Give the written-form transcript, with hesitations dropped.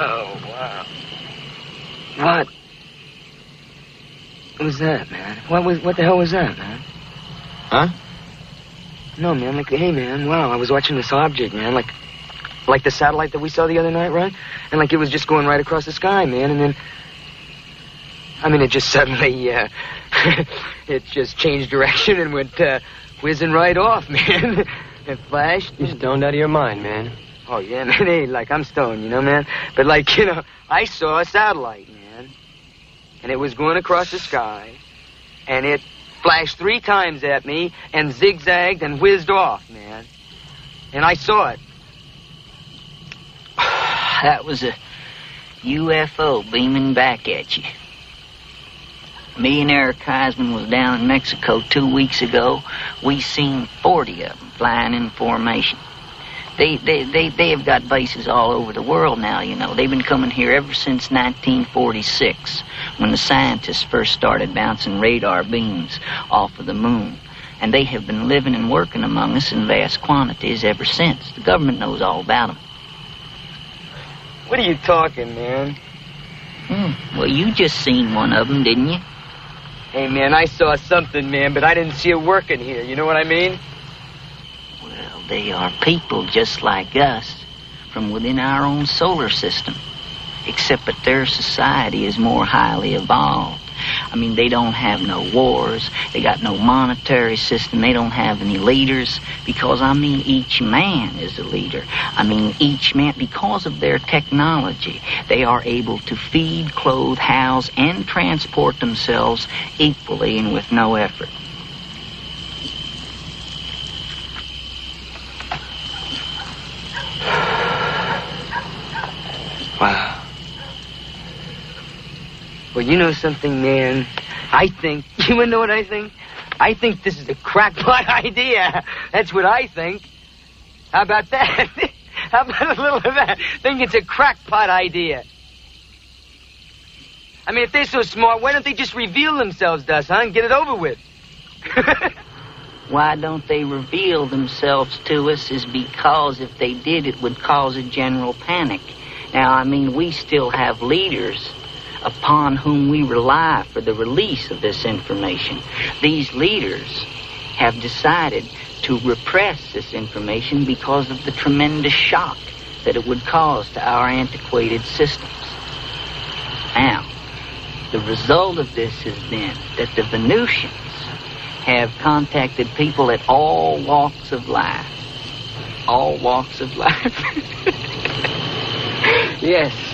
Oh, wow. What was that, man? What the hell was that, man? Huh? No, man, like, hey, man, wow, I was watching this object, man, like the satellite that we saw the other night, right? And, like, it was just going right across the sky, man, and then, I mean, it just suddenly, it just changed direction and went, whizzing right off, man. It flashed. You're stoned out of your mind, man. Oh, yeah, man, hey, like, I'm stoned, you know, man? But, like, you know, I saw a satellite, man, and it was going across the sky, and it flashed 3 times at me and zigzagged and whizzed off, man. And I saw it. That was a UFO beaming back at you. Me and Eric Heisman was down in Mexico 2 weeks ago. We seen 40 of them flying in formation. They have got bases all over the world now, you know. They've been coming here ever since 1946, when the scientists first started bouncing radar beams off of the moon. And they have been living and working among us in vast quantities ever since. The government knows all about them. What are you talking, man? Well, you just seen one of them, didn't you? Hey, man, I saw something, man, but I didn't see it working here. You know what I mean? Well, they are people just like us from within our own solar system, except that their society is more highly evolved. I mean, they don't have no wars. They got no monetary system. They don't have any leaders because, I mean, each man is a leader. I mean, each man, because of their technology, they are able to feed, clothe, house, and transport themselves equally and with no effort. Wow. Well, you know something, man? I think, you wanna know what I think? I think this is a crackpot idea. That's what I think. How about that? How about a little of that? I think it's a crackpot idea. I mean, if they're so smart, why don't they just reveal themselves to us, huh, and get it over with? Why don't they reveal themselves to us is because if they did, it would cause a general panic. Now, I mean, we still have leaders upon whom we rely for the release of this information. These leaders have decided to repress this information because of the tremendous shock that it would cause to our antiquated systems. Now, the result of this has been that the Venusians have contacted people at all walks of life. All walks of life. Yes.